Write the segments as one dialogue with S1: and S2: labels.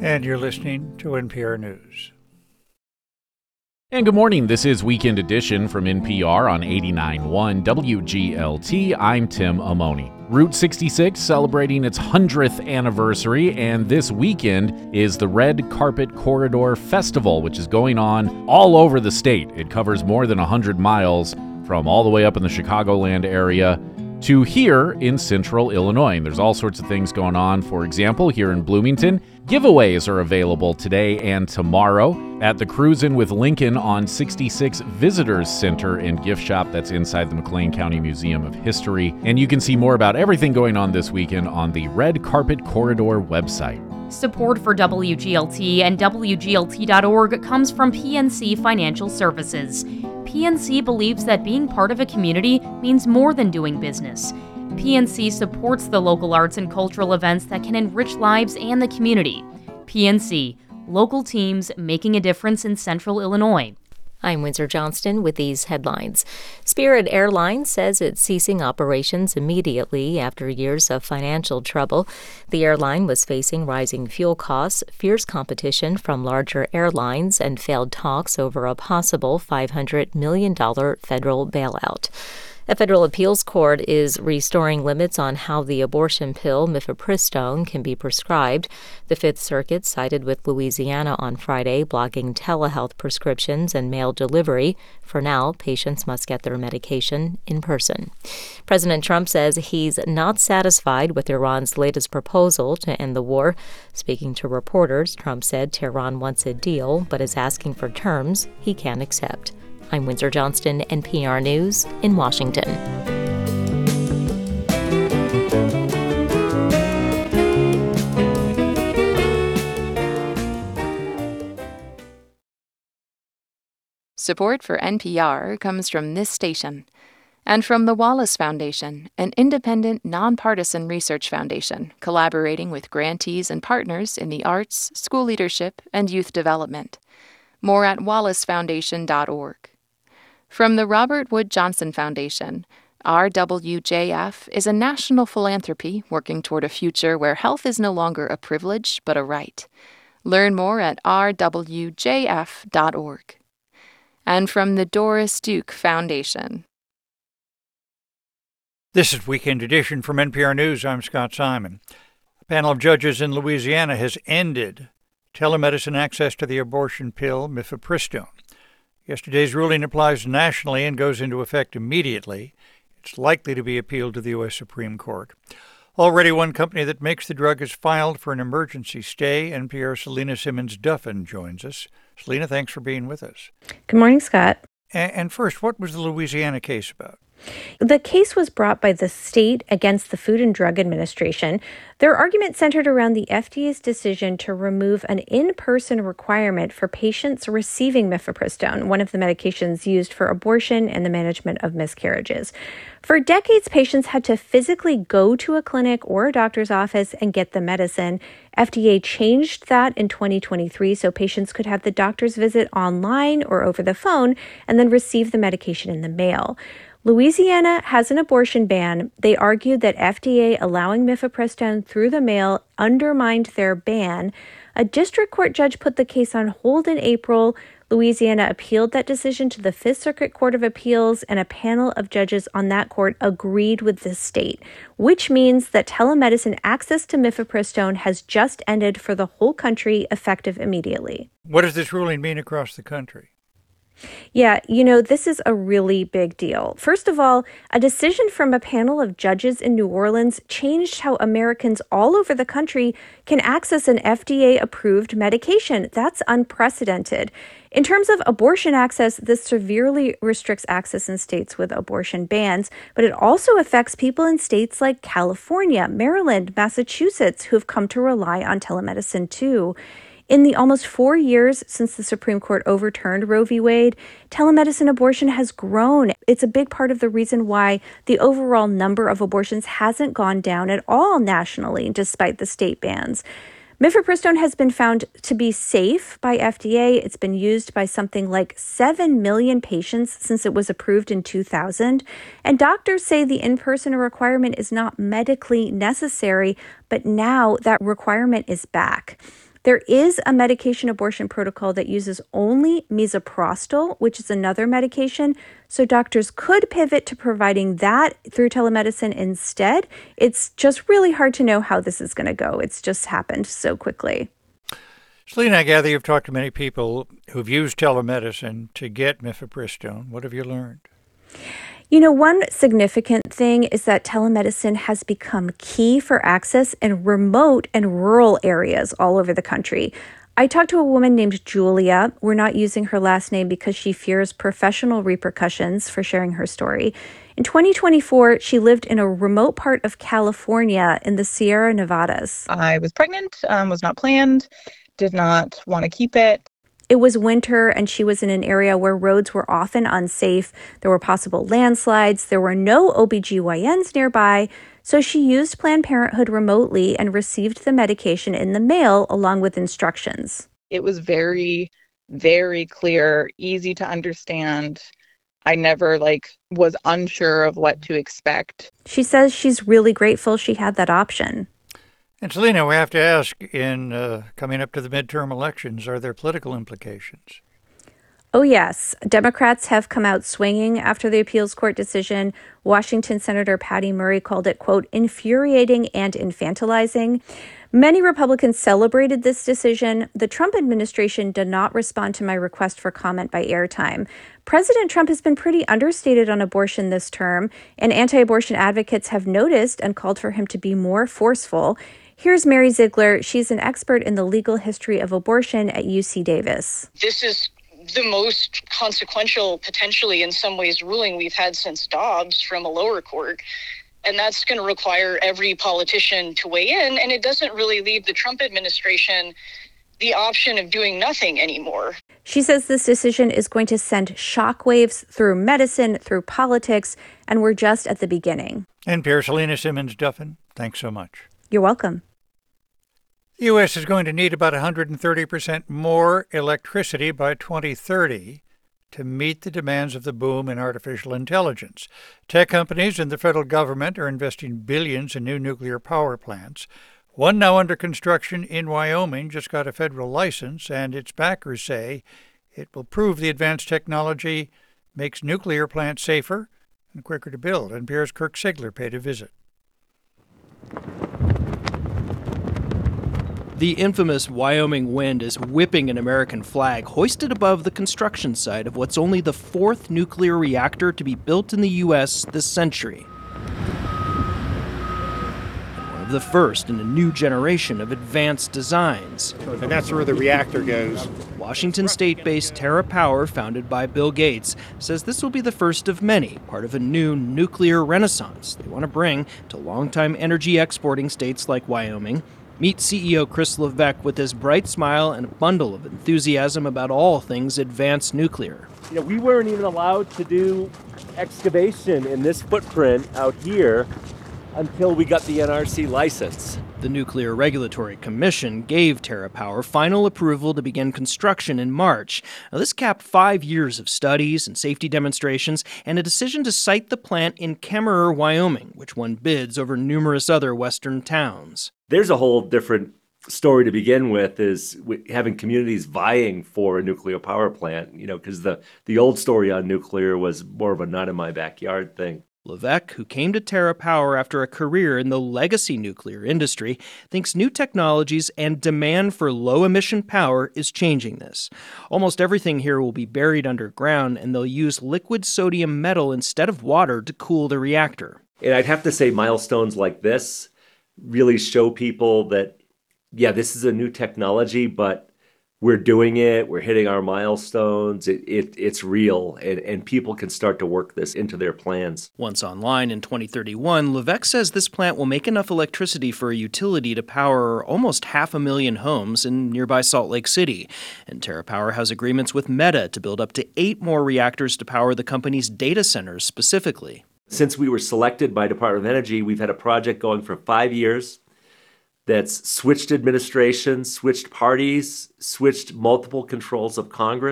S1: And you're listening to NPR News.
S2: And good morning. This is Weekend Edition from NPR on 89.1 WGLT. I'm Tim Amoni. Route 66 celebrating its 100th anniversary, and this weekend is the Red Carpet Corridor Festival, which is going on all over the state. It covers more than 100 miles from all the way up in the Chicagoland area to here in central Illinois. And there's all sorts of things going on. For example, here in Bloomington, giveaways are available today and tomorrow at the Cruisin' with Lincoln on 66 Visitors Center and Gift Shop that's inside the McLean County Museum of History. And you can see more about everything going on this weekend on the Red Carpet Corridor website.
S3: Support for WGLT and WGLT.org comes from PNC Financial Services. PNC believes that being part of a community means more than doing business. PNC supports the local arts and cultural events that can enrich lives and the community. PNC, local teams making a difference in central Illinois.
S4: I'm Windsor Johnston with these headlines. Spirit Airlines says it's ceasing operations immediately after years of financial trouble. The airline was facing rising fuel costs, fierce competition from larger airlines, and failed talks over a possible $500 million federal bailout. A federal appeals court is restoring limits on how the abortion pill mifepristone can be prescribed. The Fifth Circuit sided with Louisiana on Friday, blocking telehealth prescriptions and mail delivery. For now, patients must get their medication in person. President Trump says he's not satisfied with Iran's latest proposal to end the war. Speaking to reporters, Trump said Tehran wants a deal, but is asking for terms he can't accept. I'm Windsor Johnston, NPR News in Washington.
S5: Support for NPR comes from this station and from the Wallace Foundation, an independent, nonpartisan research foundation collaborating with grantees and partners in the arts, school leadership, and youth development. More at wallacefoundation.org. From the Robert Wood Johnson Foundation, RWJF is a national philanthropy working toward a future where health is no longer a privilege but a right. Learn more at rwjf.org. And from the Doris Duke Foundation.
S1: This is Weekend Edition from NPR News. I'm Scott Simon. A panel of judges in Louisiana has ended telemedicine access to the abortion pill mifepristone. Yesterday's ruling applies nationally and goes into effect immediately. It's likely to be appealed to the U.S. Supreme Court. Already one company that makes the drug has filed for an emergency stay. NPR's Selena Simmons-Duffin joins us. Selena, thanks for being with us.
S6: Good morning, Scott.
S1: And first, what was the Louisiana case about?
S6: The case was brought by the state against the Food and Drug Administration. Their argument centered around the FDA's decision to remove an in-person requirement for patients receiving mifepristone, one of the medications used for abortion and the management of miscarriages. For decades, patients had to physically go to a clinic or a doctor's office and get the medicine. FDA changed that in 2023 so patients could have the doctor's visit online or over the phone and then receive the medication in the mail. Louisiana has an abortion ban. They argued that FDA allowing mifepristone through the mail undermined their ban. A district court judge put the case on hold in April. Louisiana appealed that decision to the Fifth Circuit Court of Appeals, and a panel of judges on that court agreed with the state, which means that telemedicine access to mifepristone has just ended for the whole country, effective immediately.
S1: What does this ruling mean across the country?
S6: Yeah, this is a really big deal. First of all, a decision from a panel of judges in New Orleans changed how Americans all over the country can access an FDA-approved medication. That's unprecedented. In terms of abortion access, this severely restricts access in states with abortion bans, but it also affects people in states like California, Maryland, Massachusetts, who've come to rely on telemedicine too. In the almost 4 years since the Supreme Court overturned Roe v. Wade, telemedicine abortion has grown. It's a big part of the reason why the overall number of abortions hasn't gone down at all nationally, despite the state bans. Mifepristone has been found to be safe by FDA. It's been used by something like 7 million patients since it was approved in 2000. And doctors say the in-person requirement is not medically necessary, but now that requirement is back. There is a medication abortion protocol that uses only misoprostol, which is another medication. So doctors could pivot to providing that through telemedicine instead. It's just really hard to know how this is going to go. It's just happened so quickly.
S1: Selena, I gather you've talked to many people who've used telemedicine to get mifepristone. What have you learned?
S6: One significant thing is that telemedicine has become key for access in remote and rural areas all over the country. I talked to a woman named Julia. We're not using her last name because she fears professional repercussions for sharing her story. In 2024, she lived in a remote part of California in the Sierra Nevadas.
S7: I was pregnant, was not planned, did not want to keep it.
S6: It was winter, and she was in an area where roads were often unsafe. There were possible landslides. There were no OBGYNs nearby. So she used Planned Parenthood remotely and received the medication in the mail along with instructions.
S7: It was very, very clear, easy to understand. I never was unsure of what to expect.
S6: She says she's really grateful she had that option.
S1: And Selena, we have to ask, in coming up to the midterm elections, are there political implications?
S6: Oh, yes. Democrats have come out swinging after the appeals court decision. Washington Senator Patty Murray called it, quote, infuriating and infantilizing. Many Republicans celebrated this decision. The Trump administration did not respond to my request for comment by airtime. President Trump has been pretty understated on abortion this term, and anti-abortion advocates have noticed and called for him to be more forceful. Here's Mary Ziegler. She's an expert in the legal history of abortion at UC Davis.
S8: This is the most consequential, potentially in some ways, ruling we've had since Dobbs from a lower court. And that's going to require every politician to weigh in. And it doesn't really leave the Trump administration the option of doing nothing anymore.
S6: She says this decision is going to send shockwaves through medicine, through politics, and we're just at the beginning.
S1: NPR Selena Simmons-Duffin, thanks so much.
S6: You're welcome.
S1: The U.S. is going to need about 130% more electricity by 2030 to meet the demands of the boom in artificial intelligence. Tech companies and the federal government are investing billions in new nuclear power plants. One now under construction in Wyoming just got a federal license, and its backers say it will prove the advanced technology makes nuclear plants safer and quicker to build. NPR's Kirk Sigler paid a visit.
S9: The infamous Wyoming wind is whipping an American flag hoisted above the construction site of what's only the fourth nuclear reactor to be built in the U.S. this century. And one of the first in a new generation of advanced designs.
S10: And that's where the reactor goes.
S9: Washington state-based TerraPower, founded by Bill Gates, says this will be the first of many, part of a new nuclear renaissance they want to bring to longtime energy exporting states like Wyoming. Meet CEO Chris Levesque with his bright smile and a bundle of enthusiasm about all things advanced nuclear.
S11: We weren't even allowed to do excavation in this footprint out here until we got the NRC license.
S9: The Nuclear Regulatory Commission gave TerraPower final approval to begin construction in March. Now, this capped 5 years of studies and safety demonstrations and a decision to site the plant in Kemmerer, Wyoming, which won bids over numerous other western towns.
S12: There's a whole different story to begin with, is having communities vying for a nuclear power plant, because the old story on nuclear was more of a not in my backyard thing.
S9: Levesque, who came to TerraPower after a career in the legacy nuclear industry, thinks new technologies and demand for low-emission power is changing this. Almost everything here will be buried underground, and they'll use liquid sodium metal instead of water to cool the reactor.
S12: And I'd have to say milestones like this really show people that, yeah, this is a new technology, but we're doing it, we're hitting our milestones, it's real, and people can start to work this into their plans.
S9: Once online in 2031, Levesque says this plant will make enough electricity for a utility to power almost 500,000 homes in nearby Salt Lake City. And TerraPower has agreements with Meta to build up to 8 more reactors to power the company's data centers specifically.
S12: Since we were selected by Department of Energy, we've had a project going for 5 years that's switched administrations, switched parties, switched multiple controls of Congress.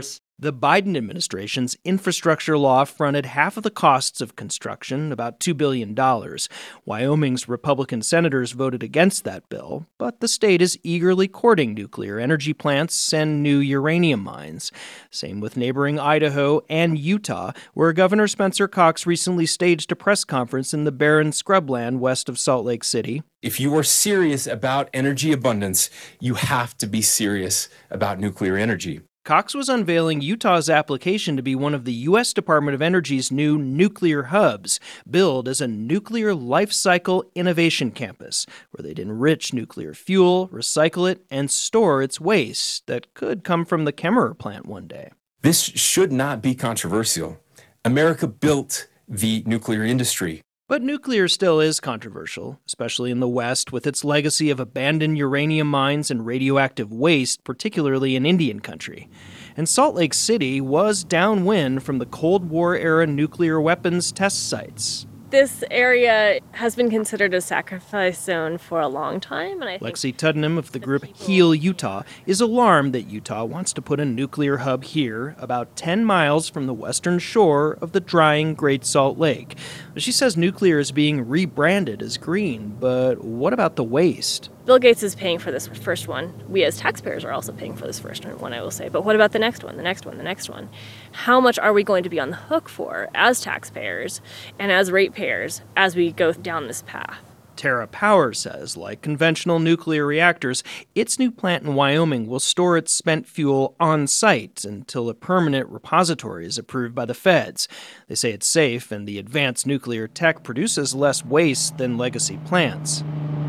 S9: The Biden administration's infrastructure law fronted half of the costs of construction, about $2 billion. Wyoming's Republican senators voted against that bill, but the state is eagerly courting nuclear energy plants and new uranium mines. Same with neighboring Idaho and Utah, where Governor Spencer Cox recently staged a press conference in the barren scrubland west of Salt Lake City.
S13: If you are serious about energy abundance, you have to be serious about nuclear energy.
S9: Cox was unveiling Utah's application to be one of the U.S. Department of Energy's new nuclear hubs, billed as a nuclear life cycle innovation campus, where they'd enrich nuclear fuel, recycle it, and store its waste that could come from the Kemmerer plant one day.
S13: This should not be controversial. America built the nuclear industry.
S9: But nuclear still is controversial, especially in the West, with its legacy of abandoned uranium mines and radioactive waste, particularly in Indian country. And Salt Lake City was downwind from the Cold War-era nuclear weapons test sites.
S14: This area has been considered a sacrifice zone for a long time. And I think
S9: Lexi Tuddenham of the group Heal Utah is alarmed that Utah wants to put a nuclear hub here, about 10 miles from the western shore of the drying Great Salt Lake. She says nuclear is being rebranded as green, but what about the waste?
S14: Bill Gates is paying for this first one. We as taxpayers are also paying for this first one, I will say. But what about the next one, the next one, the next one? How much are we going to be on the hook for as taxpayers and as ratepayers as we go down this path?
S9: TerraPower says, like conventional nuclear reactors, its new plant in Wyoming will store its spent fuel on site until a permanent repository is approved by the feds. They say it's safe, and the advanced nuclear tech produces less waste than legacy plants.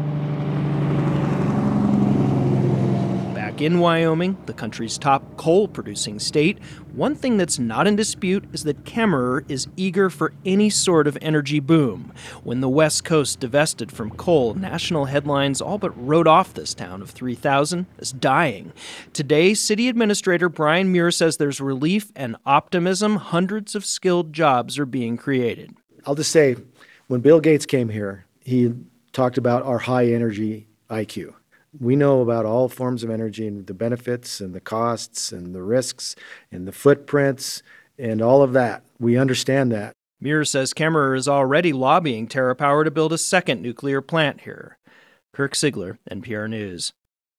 S9: In Wyoming, the country's top coal-producing state, one thing that's not in dispute is that Kemmerer is eager for any sort of energy boom. When the West Coast divested from coal, national headlines all but wrote off this town of 3,000 as dying. Today, City Administrator Brian Muir says there's relief and optimism. Hundreds of skilled jobs are being created.
S10: I'll just say, when Bill Gates came here, he talked about our high energy IQ. We know about all forms of energy and the benefits and the costs and the risks and the footprints and all of that. We understand that.
S9: Muir says Kemmerer is already lobbying TerraPower to build a second nuclear plant here. Kirk Sigler, NPR News.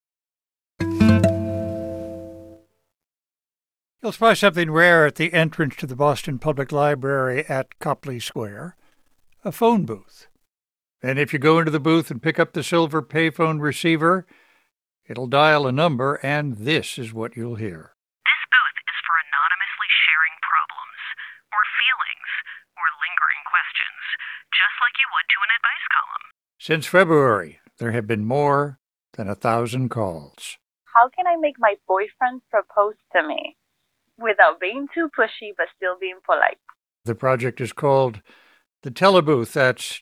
S1: You'll spy something rare at the entrance to the Boston Public Library at Copley Square, a phone booth. And if you go into the booth and pick up the silver payphone receiver, it'll dial a number, and this is what you'll hear.
S15: This booth is for anonymously sharing problems, or feelings, or lingering questions, just like you would to an advice column.
S1: Since February, there have been more than 1,000 calls.
S16: How can I make my boyfriend propose to me without being too pushy but still being polite?
S1: The project is called The Telebooth, that's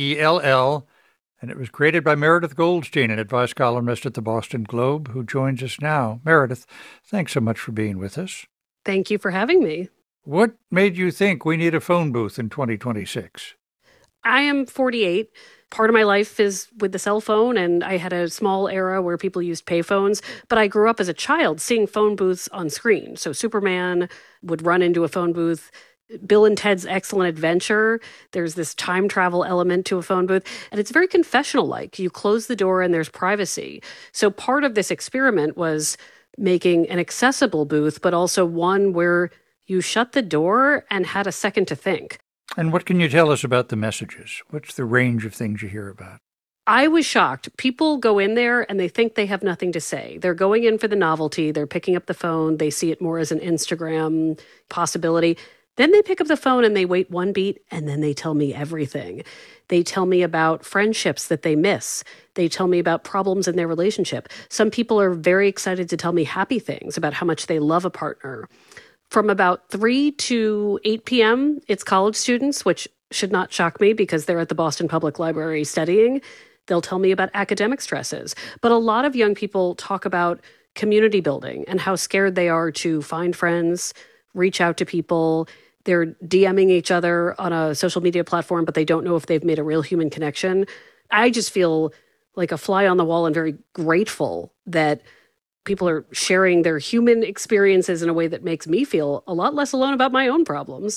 S1: Tell, and it was created by Meredith Goldstein, an advice columnist at the Boston Globe, who joins us now. Meredith, thanks so much for being with us.
S17: Thank you for having me.
S1: What made you think we need a phone booth in 2026?
S17: I am 48. Part of my life is with the cell phone, and I had a small era where people used payphones, but I grew up as a child seeing phone booths on screen. So Superman would run into a phone booth. Bill and Ted's Excellent Adventure, there's this time travel element to a phone booth, and it's very confessional-like. You close the door and there's privacy. So part of this experiment was making an accessible booth, but also one where you shut the door and had a second to think.
S1: And what can you tell us about the messages? What's the range of things you hear about?
S17: I was shocked. People go in there and they think they have nothing to say. They're going in for the novelty. They're picking up the phone. They see it more as an Instagram possibility. Then they pick up the phone and they wait one beat, and then they tell me everything. They tell me about friendships that they miss. They tell me about problems in their relationship. Some people are very excited to tell me happy things about how much they love a partner. From about 3 to 8 p.m., it's college students, which should not shock me because they're at the Boston Public Library studying. They'll tell me about academic stresses. But a lot of young people talk about community building and how scared they are to find friends, reach out to people. They're DMing each other on a social media platform, but they don't know if they've made a real human connection. I just feel like a fly on the wall and very grateful that People are sharing their human experiences in a way that makes me feel a lot less alone about my own problems.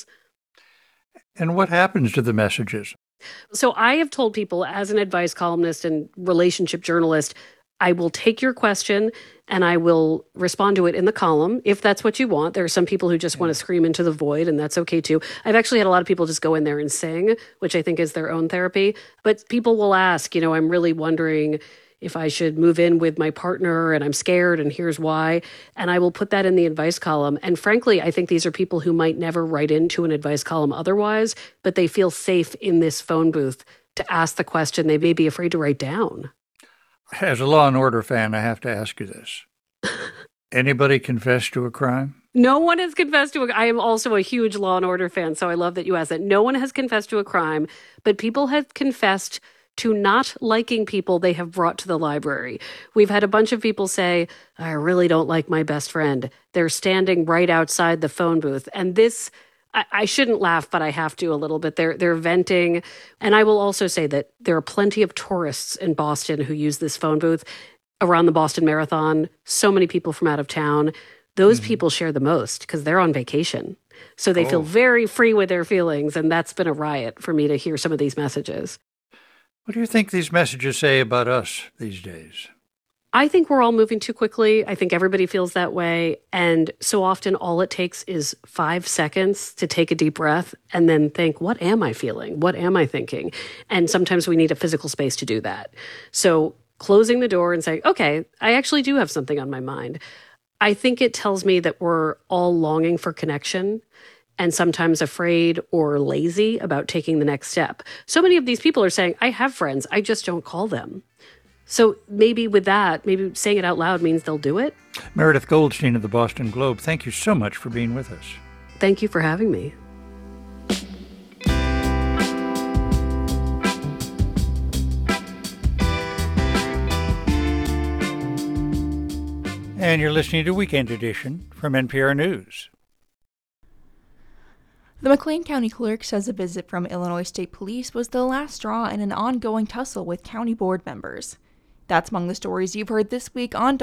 S1: And what happens to the messages?
S17: So I have told people, as an advice columnist and relationship journalist, I will take your question and I will respond to it in the column if that's what you want. There are some people who just want to scream into the void, and that's okay too. I've actually had a lot of people just go in there and sing, which I think is their own therapy. But people will ask, I'm really wondering if I should move in with my partner and I'm scared and here's why. And I will put that in the advice column. And frankly, I think these are people who might never write into an advice column otherwise, but they feel safe in this phone booth to ask the question they may be afraid to write down.
S1: As a Law and Order fan, I have to ask you this. Anybody confess to a crime?
S17: No one has confessed to I am also a huge Law and Order fan, so I love that you asked that. No one has confessed to a crime, but people have confessed to not liking people they have brought to the library. We've had a bunch of people say, I really don't like my best friend. They're standing right outside the phone booth. And this, I shouldn't laugh, but I have to a little bit. They're venting. And I will also say that there are plenty of tourists in Boston who use this phone booth around the Boston Marathon. So many people from out of town. Those people share the most because they're on vacation. So they feel very free with their feelings. And that's been a riot for me to hear some of these messages.
S1: What do you think these messages say about us these days?
S17: I think we're all moving too quickly. I think everybody feels that way. And so often all it takes is 5 seconds to take a deep breath and then think, what am I feeling? What am I thinking? And sometimes we need a physical space to do that. So closing the door and saying, okay, I actually do have something on my mind. I think it tells me that we're all longing for connection and sometimes afraid or lazy about taking the next step. So many of these people are saying, I have friends, I just don't call them. So maybe with that, maybe saying it out loud means they'll do it.
S1: Meredith Goldstein of the Boston Globe, thank you so much for being with us.
S17: Thank you for having me.
S1: And you're listening to Weekend Edition from NPR News.
S18: The McLean County Clerk says a visit from Illinois State Police was the last straw in an ongoing tussle with county board members. That's among the stories you've heard this week on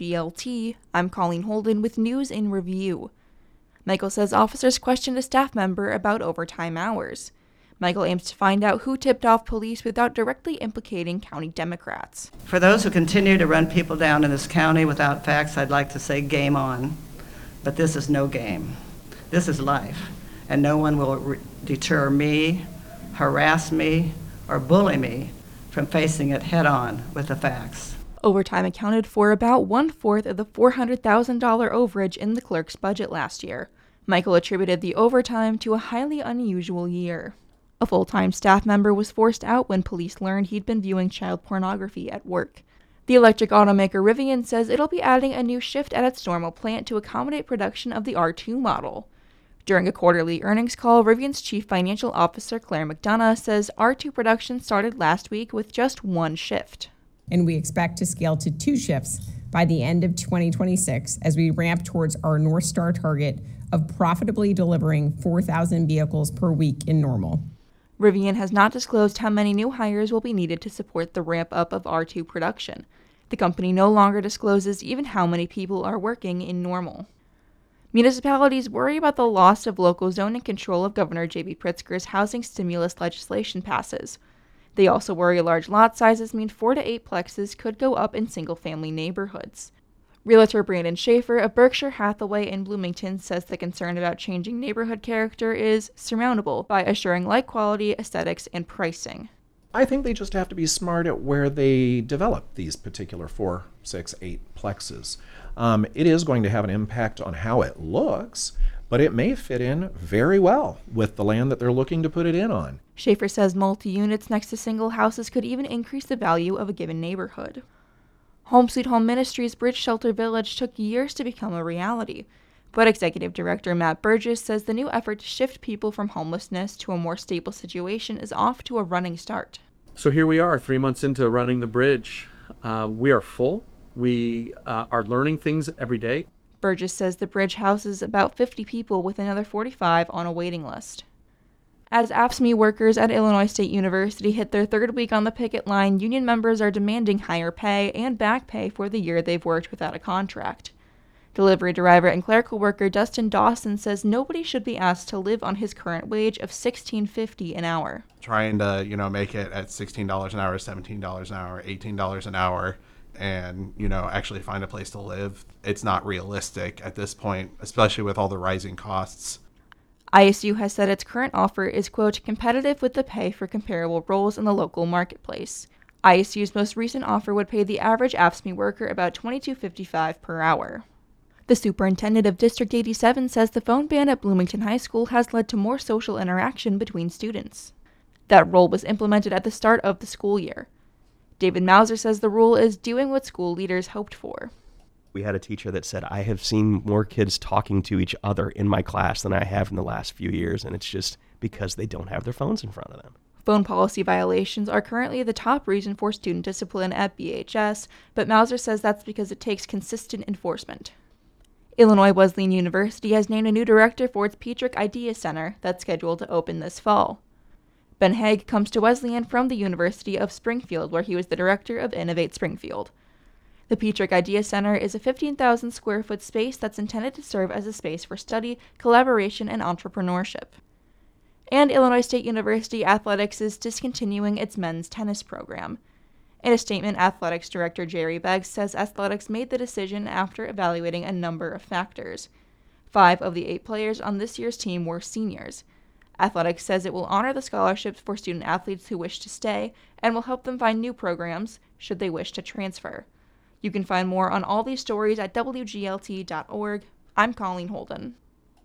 S18: WGLT. I'm Colleen Holden with News in Review. Michael says officers questioned a staff member about overtime hours. Michael aims to find out who tipped off police without directly implicating county Democrats.
S19: For those who continue to run people down in this county without facts, I'd like to say game on. But this is no game. This is life. And no one will deter me, harass me, or bully me from facing it head-on with the facts.
S18: Overtime accounted for about 1/4 of the $400,000 overage in the clerk's budget last year. Michael attributed the overtime to a highly unusual year. A full-time staff member was forced out when police learned he'd been viewing child pornography at work. The electric automaker Rivian says it'll be adding a new shift at its Normal plant to accommodate production of the R2 model. During a quarterly earnings call, Rivian's chief financial officer Claire McDonough says R2 production started last week with just one shift.
S20: And we expect to scale to 2 shifts by the end of 2026 as we ramp towards our North Star target of profitably delivering 4,000 vehicles per week in Normal.
S18: Rivian has not disclosed how many new hires will be needed to support the ramp-up of R2 production. The company no longer discloses even how many people are working in Normal. Municipalities worry about the loss of local zoning control if Governor J.B. Pritzker's housing stimulus legislation passes. They also worry large lot sizes mean 4 to 8 plexes could go up in single-family neighborhoods. Realtor Brandon Schaefer of Berkshire Hathaway in Bloomington says the concern about changing neighborhood character is surmountable by assuring like quality, aesthetics, and pricing.
S21: I think they just have to be smart at where they develop these particular 4, 6, 8 plexes. It is going to have an impact on how it looks, but it may fit in very well with the land that they're looking to put it in on.
S18: Schaefer says multi-units next to single houses could even increase the value of a given neighborhood. Home Sweet Home Ministries' Bridge Shelter Village took years to become a reality, but Executive Director Matt Burgess says the new effort to shift people from homelessness to a more stable situation is off to a running start.
S22: So here we are, 3 months into running the bridge. We are full. We are learning things every day.
S18: Burgess says the bridge houses about 50 people with another 45 on a waiting list. As AFSCME workers at Illinois State University hit their third week on the picket line, union members are demanding higher pay and back pay for the year they've worked without a contract. Delivery driver and clerical worker Dustin Dawson says nobody should be asked to live on his current wage of $16.50 an hour.
S2: Trying to, make it at $16 an hour, $17 an hour, $18 an hour, and, actually find a place to live, it's not realistic at this point, especially with all the rising costs.
S18: ISU has said its current offer is, quote, competitive with the pay for comparable roles in the local marketplace. ISU's most recent offer would pay the average AFSCME worker about $22.55 per hour. The superintendent of District 87 says the phone ban at Bloomington High School has led to more social interaction between students. That rule was implemented at the start of the school year. David Mauser says the rule is doing what school leaders hoped for.
S3: We had a teacher that said, I have seen more kids talking to each other in my class than I have in the last few years, and it's just because they don't have their phones in front of them.
S18: Phone policy violations are currently the top reason for student discipline at BHS, but Mauser says that's because it takes consistent enforcement. Illinois Wesleyan University has named a new director for its Petrick Idea Center that's scheduled to open this fall. Ben Haig comes to Wesleyan from the University of Springfield, where he was the director of Innovate Springfield. The Petrick Idea Center is a 15,000 square foot space that's intended to serve as a space for study, collaboration, and entrepreneurship. And Illinois State University Athletics is discontinuing its men's tennis program. In a statement, Athletics Director Jerry Beggs says athletics made the decision after evaluating a number of factors. 5 of the 8 players on this year's team were seniors. Athletics says it will honor the scholarships for student athletes who wish to stay and will help them find new programs should they wish to transfer. You can find more on all these stories at WGLT.org. I'm Colleen Holden.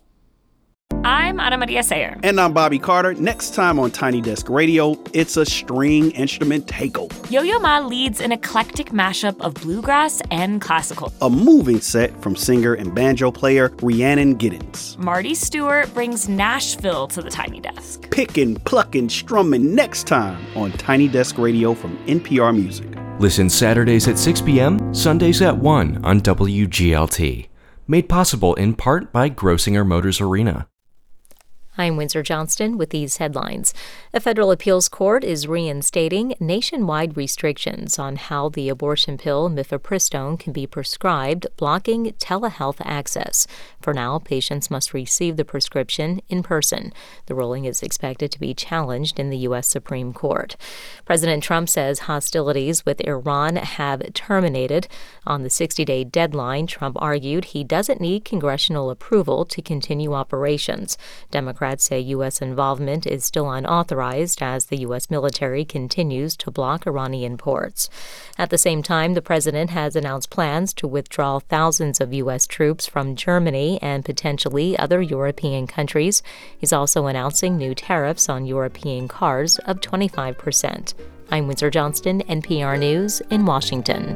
S23: I'm Ana Maria Sayer.
S24: And I'm Bobby Carter. Next time on Tiny Desk Radio, it's a string instrument takeover.
S23: Yo-Yo Ma leads an eclectic mashup of bluegrass and classical.
S24: A moving set from singer and banjo player Rhiannon Giddens.
S23: Marty Stewart brings Nashville to the Tiny Desk.
S24: Picking, plucking, strumming next time on Tiny Desk Radio from NPR Music.
S25: Listen Saturdays at 6 p.m., Sundays at 1 on WGLT. Made possible in part by Grosinger Motors Arena.
S4: I'm Windsor Johnston with these headlines. A federal appeals court is reinstating nationwide restrictions on how the abortion pill mifepristone can be prescribed, blocking telehealth access. For now, patients must receive the prescription in person. The ruling is expected to be challenged in the U.S. Supreme Court. President Trump says hostilities with Iran have terminated. On the 60-day deadline, Trump argued he doesn't need congressional approval to continue operations. Democrats say U.S. involvement is still unauthorized as the U.S. military continues to block Iranian ports. At the same time, the president has announced plans to withdraw thousands of U.S. troops from Germany and potentially other European countries. He's also announcing new tariffs on European cars of 25%. I'm Windsor Johnston, NPR News in Washington.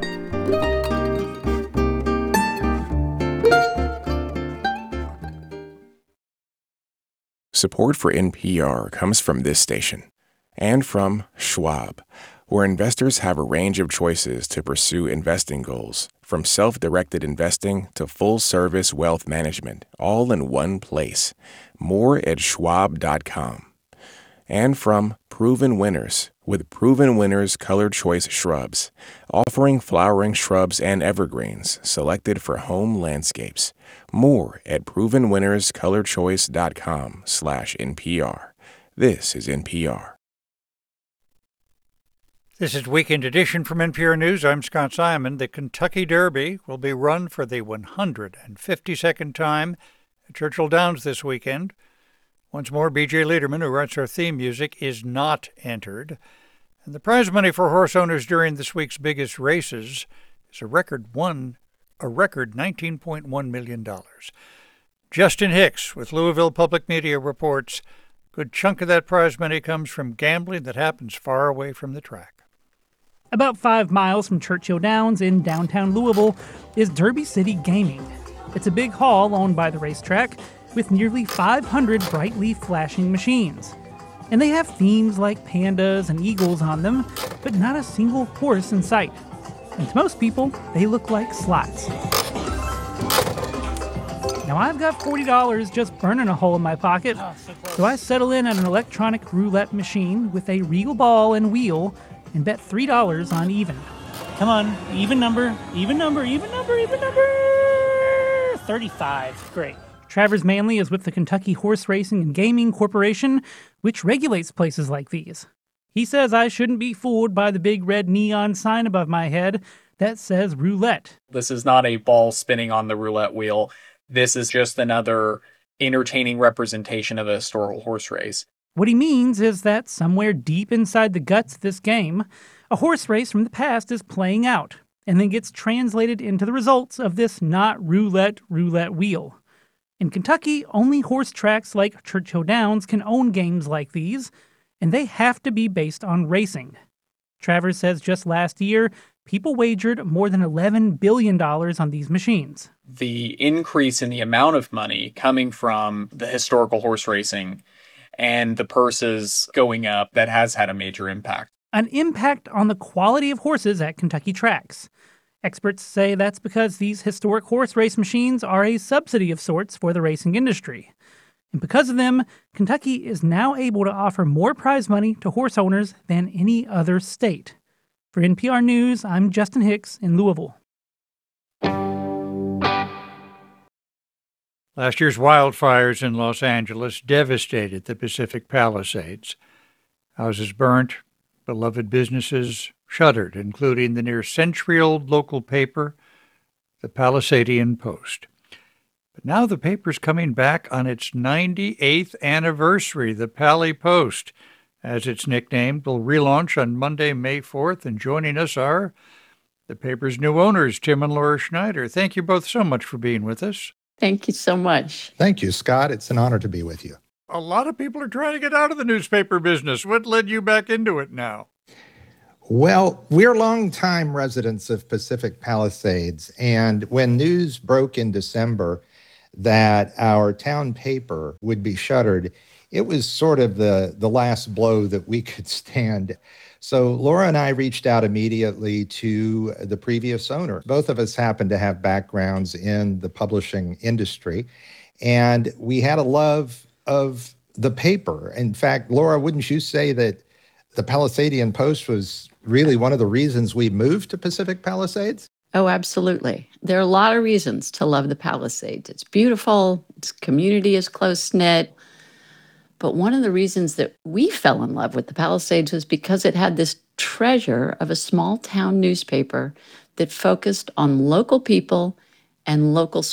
S26: Support for NPR comes from this station and from Schwab, where investors have a range of choices to pursue investing goals, from self-directed investing to full-service wealth management, all in one place. More at schwab.com. And from Proven Winners, with Proven Winners Colored Choice Shrubs, offering flowering shrubs and evergreens selected for home landscapes. More at provenwinnerscoloredchoice.com/NPR. This is NPR.
S1: This is Weekend Edition from NPR News. I'm Scott Simon. The Kentucky Derby will be run for the 152nd time at Churchill Downs this weekend. Once more, B.J. Lederman, who writes our theme music, is not entered. And the prize money for horse owners during this week's biggest races is a record $19.1 million. Justin Hicks with Louisville Public Media reports a good chunk of that prize money comes from gambling that happens far away from the track.
S27: About 5 miles from Churchill Downs in downtown Louisville is Derby City Gaming. It's a big hall owned by the racetrack with nearly 500 bright leaf flashing machines. And they have themes like pandas and eagles on them, but not a single horse in sight. And to most people, they look like slots. Now I've got $40 just burning a hole in my pocket, so I settle in at an electronic roulette machine with a real ball and wheel and bet $3 on even.
S5: Come on, even number, even number, even number, even number. 35. Great.
S27: Travers Manley is with the Kentucky Horse Racing and Gaming Corporation, which regulates places like these. He says I shouldn't be fooled by the big red neon sign above my head that says roulette.
S6: This is not a ball spinning on the roulette wheel. This is just another entertaining representation of a historical horse race.
S27: What he means is that somewhere deep inside the guts of this game, a horse race from the past is playing out and then gets translated into the results of this not roulette wheel. In Kentucky, only horse tracks like Churchill Downs can own games like these, and they have to be based on racing. Travers says just last year, people wagered more than $11 billion on these machines.
S6: The increase in the amount of money coming from the historical horse racing and the purses going up, that has had a major impact.
S27: An impact on the quality of horses at Kentucky tracks. Experts say that's because these historic horse race machines are a subsidy of sorts for the racing industry. And because of them, Kentucky is now able to offer more prize money to horse owners than any other state. For NPR News, I'm Justin Hicks in Louisville.
S1: Last year's wildfires in Los Angeles devastated the Pacific Palisades. Houses burnt, beloved businesses shuttered, including the near-century-old local paper, the Palisadian Post. But now the paper's coming back on its 98th anniversary. The Pali Post, as it's nicknamed, will relaunch on Monday, May 4th, and joining us are the paper's new owners, Tim and Laura Schneider. Thank you both so much for being with us.
S7: Thank you so much.
S8: Thank you, Scott. It's an honor to be with you.
S1: A lot of people are trying to get out of the newspaper business. What led you back into it now?
S8: Well, we're longtime residents of Pacific Palisades, and when news broke in December that our town paper would be shuttered, it was sort of the last blow that we could stand. So Laura and I reached out immediately to the previous owner. Both of us happen to have backgrounds in the publishing industry, and we had a love of the paper. In fact, Laura, wouldn't you say that the Palisadian Post was really one of the reasons we moved to Pacific Palisades?
S7: Oh, absolutely. There are a lot of reasons to love the Palisades. It's beautiful, its community is close-knit. But one of the reasons that we fell in love with the Palisades was because it had this treasure of a small town newspaper that focused on local people and local